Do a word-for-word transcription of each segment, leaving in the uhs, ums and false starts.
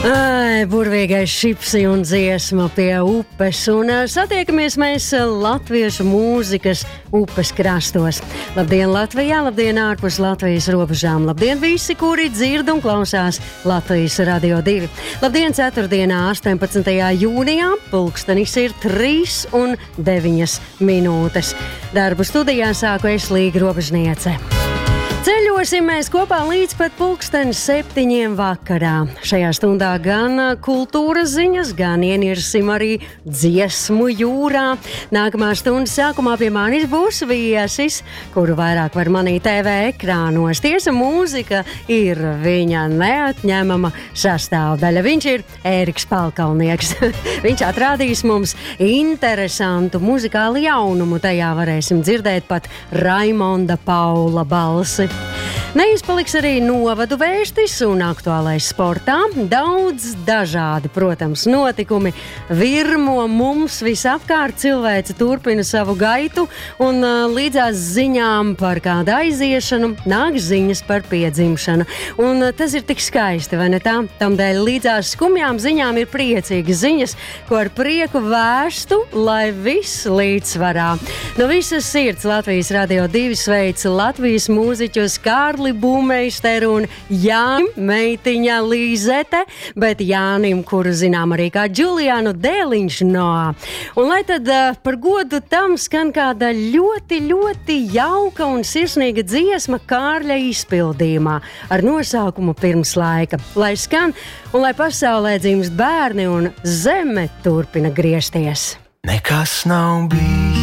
Ai, burvīgais šipsi un dziesma pie upes, un satiekamies mēs latviešu mūzikas upes krastos. Labdien Latvijā, labdien ārpus Latvijas robežām, labdien visi, kuri dzird un klausās Latvijas Radio divi. Labdien ceturtdienā, astoņpadsmitajā jūnijā, pulkstenis ir trīs un deviņas minūtes. Darbu studijā sāku es Līga Robežniece. Ceļosim mēs kopā līdz pat pulksteni septiņiem vakarā. Šajā stundā gan kultūras ziņas, gan ienirsim arī dziesmu jūrā. Nākamā stundas sākumā pie manis būs viesis, kuru vairāk var manīt T V ekrānos. Tiesa, mūzika ir viņa neatņemama sastāvdaļa. Viņš ir Ēriks Palkalnieks. Viņš atrādīs mums interesantu muzikālu jaunumu. Tajā varēsim dzirdēt pat Raimonda Paula balsi. Neizpaliks arī novadu vēstis un aktuālais sportā. Daudz dažādi, protams, notikumi virmo mums visapkārt. Cilvēce turpina savu gaitu un uh, līdzās ziņām par kādu aiziešanu nāk ziņas par piedzimšanu. Un uh, tas ir tik skaisti, vai ne tā? Tamdēļ līdzās skumjām ziņām ir priecīgas ziņas, ko ar prieku vēstu, lai viss līdzsvarā. No visas sirds Latvijas Radio divi sveic Latvijas mūziķus Kārli Būmeisteru un Jānim meitiņa Līzete, bet Jānim, kuru zinām arī kā Džuliānu Dēliņš Noā. Un lai tad uh, par godu tam skan kāda ļoti, ļoti jauka un sirsnīga dziesma Kārļa izpildījumā ar nosaukumu Pirms laika. Lai skan un lai pasaulē dzimst bērni un zeme turpina griezties. Nekas nav bijis.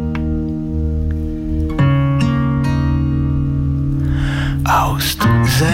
Aust zem